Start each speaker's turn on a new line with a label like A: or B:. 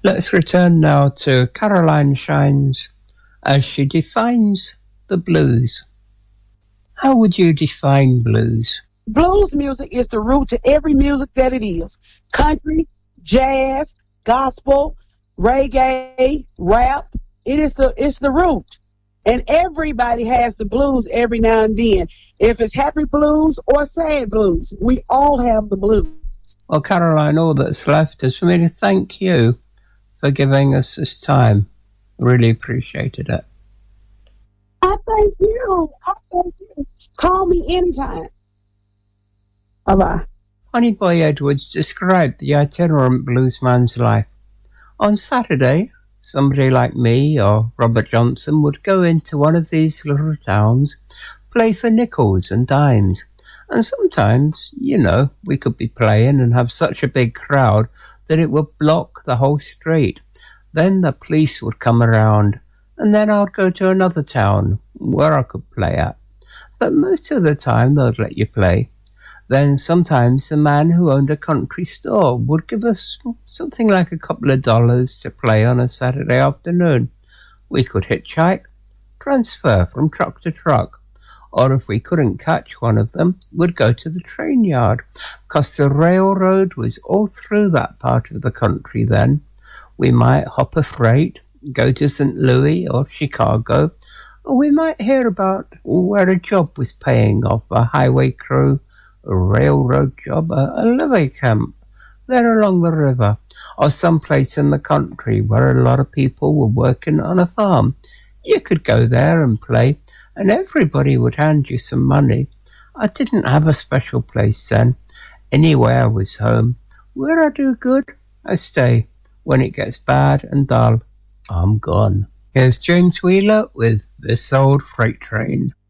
A: Let's return now to Caroline Shines as she defines the blues. How would you define blues?
B: Blues music is the root to every music that it is. Country, jazz, gospel, reggae, rap. It's the root. And everybody has the blues every now and then. If it's happy blues or sad blues, we all have the blues.
A: Well, Caroline, all that's left is for me to thank you for giving us this time. Really appreciated it.
B: I thank you. Call me anytime. Bye-bye.
A: Honeyboy Edwards described the itinerant bluesman's life. On Saturday, somebody like me or Robert Johnson would go into one of these little towns, play for nickels and dimes, and sometimes, we could be playing and have such a big crowd that it would block the whole street. Then the police would come around, and then I'd go to another town where I could play at. But most of the time they'd let you play. Then sometimes the man who owned a country store would give us something like a couple of dollars to play on a Saturday afternoon. We could hitchhike, transfer from truck to truck, or if we couldn't catch one of them, we'd go to the train yard, because the railroad was all through that part of the country then. We might hop a freight, go to St. Louis or Chicago, or we might hear about where a job was paying off, a highway crew, a railroad job, a levee camp there along the river, or some place in the country where a lot of people were working on a farm. You could go there and play, and everybody would hand you some money. I didn't have a special place then. Anywhere was home. Where I do good, I stay. When it gets bad and dull, I'm gone. Here's James Wheeler with This Old Freight Train.